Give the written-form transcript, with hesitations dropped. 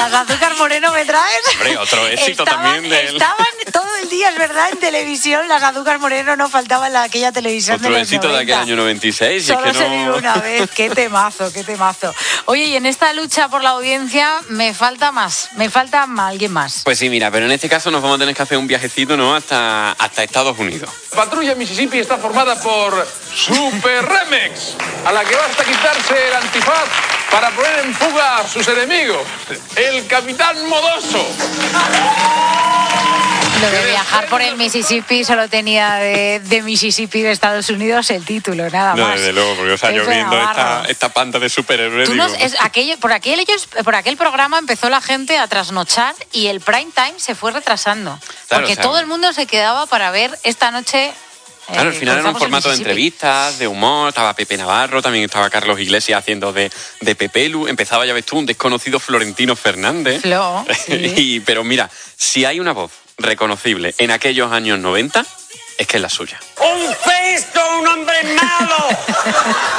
las Azúcar Moreno me traes. Hombre, otro éxito también del... Estaban todo el día, es verdad, en televisión. Las Azúcar Moreno no faltaban en aquella televisión Otro de los éxito 90. de aquel año 96. Solo es que se no... vive una vez. Qué temazo, qué temazo. Oye, y en esta lucha por la audiencia me falta alguien más. Pues sí, mira, pero en este caso nos vamos a tener que hacer un viajecito, ¿no? Hasta Estados Unidos. Patrulla Mississippi está formada por Super Remex, a la que basta quitarse el antifaz para poner en fuga a sus enemigos. El Capitán Modoso. Lo de viajar por el Mississippi solo tenía de Mississippi de Estados Unidos el título, nada más. No, desde luego, porque yo viendo esta panda de superhéroes... Por aquel programa empezó la gente a trasnochar y el prime time se fue retrasando. Claro, porque todo el mundo se quedaba para ver esta noche... Claro, al final era un formato de entrevistas, de humor, estaba Pepe Navarro, también estaba Carlos Iglesias haciendo de Pepelu, empezaba, ya ves tú, un desconocido Florentino Fernández. Sí. Pero mira, si hay una voz reconocible en aquellos años 90, es que es la suya. ¡Un cesto, un hombre malo!